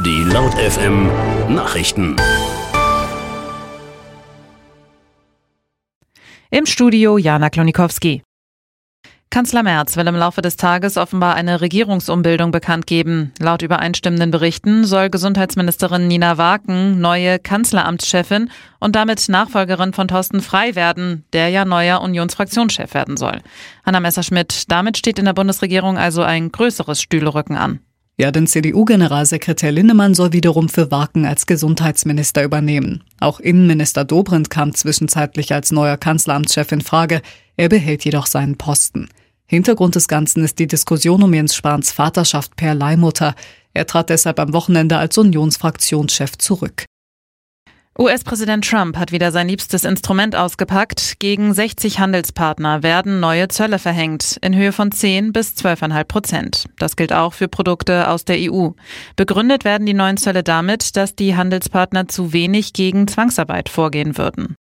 Die Laut FM Nachrichten. Im Studio Jana Klonikowski. Kanzler Merz will im Laufe des Tages offenbar eine Regierungsumbildung bekannt geben. Laut übereinstimmenden Berichten soll Gesundheitsministerin Nina Waken neue Kanzleramtschefin und damit Nachfolgerin von Thorsten Frey werden, der ja neuer Unionsfraktionschef werden soll. Hanna Messerschmidt, damit steht in der Bundesregierung also ein größeres Stühlerücken an. Ja, denn CDU-Generalsekretär Linnemann soll wiederum für Waken als Gesundheitsminister übernehmen. Auch Innenminister Dobrindt kam zwischenzeitlich als neuer Kanzleramtschef in Frage. Er behält jedoch seinen Posten. Hintergrund des Ganzen ist die Diskussion um Jens Spahns Vaterschaft per Leihmutter. Er trat deshalb am Wochenende als Unionsfraktionschef zurück. US-Präsident Trump hat wieder sein liebstes Instrument ausgepackt. Gegen 60 Handelspartner werden neue Zölle verhängt, in Höhe von 10 bis 12,5%. Das gilt auch für Produkte aus der EU. Begründet werden die neuen Zölle damit, dass die Handelspartner zu wenig gegen Zwangsarbeit vorgehen würden.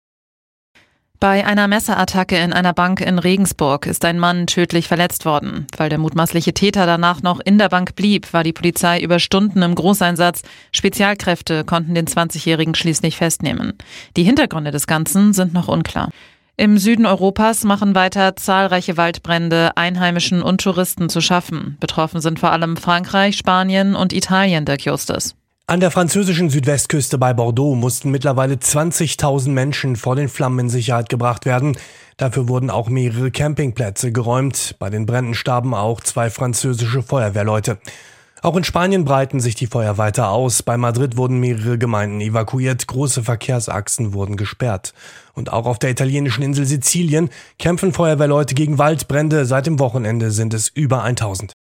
Bei einer Messerattacke in einer Bank in Regensburg ist ein Mann tödlich verletzt worden. Weil der mutmaßliche Täter danach noch in der Bank blieb, war die Polizei über Stunden im Großeinsatz. Spezialkräfte konnten den 20-Jährigen schließlich festnehmen. Die Hintergründe des Ganzen sind noch unklar. Im Süden Europas machen weiter zahlreiche Waldbrände Einheimischen und Touristen zu schaffen. Betroffen sind vor allem Frankreich, Spanien und Italien, Dirk Justus. An der französischen Südwestküste bei Bordeaux mussten mittlerweile 20.000 Menschen vor den Flammen in Sicherheit gebracht werden. Dafür wurden auch mehrere Campingplätze geräumt. Bei den Bränden starben auch 2 französische Feuerwehrleute. Auch in Spanien breiten sich die Feuer weiter aus. Bei Madrid wurden mehrere Gemeinden evakuiert, große Verkehrsachsen wurden gesperrt. Und auch auf der italienischen Insel Sizilien kämpfen Feuerwehrleute gegen Waldbrände. Seit dem Wochenende sind es über 1000.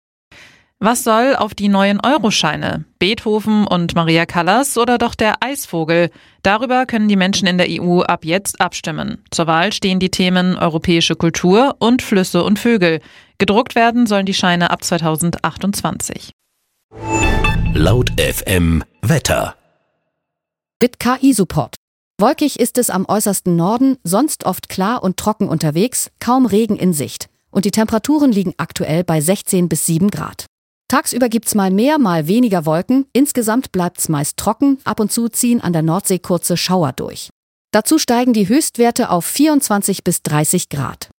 Was soll auf die neuen Euroscheine? Beethoven und Maria Callas oder doch der Eisvogel? Darüber können die Menschen in der EU ab jetzt abstimmen. Zur Wahl stehen die Themen europäische Kultur und Flüsse und Vögel. Gedruckt werden sollen die Scheine ab 2028. Laut FM Wetter. Mit KI-Support. Wolkig ist es am äußersten Norden, sonst oft klar und trocken unterwegs, kaum Regen in Sicht. Und die Temperaturen liegen aktuell bei 16 bis 7 Grad. Tagsüber gibt's mal mehr, mal weniger Wolken. Insgesamt bleibt's meist trocken. Ab und zu ziehen an der Nordsee kurze Schauer durch. Dazu steigen die Höchstwerte auf 24 bis 30 Grad.